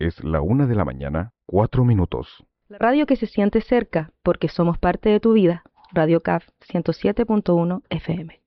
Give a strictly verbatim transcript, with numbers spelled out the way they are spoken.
Es la una de la mañana, cuatro minutos. La radio que se siente cerca porque somos parte de tu vida. Radio C A F ciento siete punto uno F M.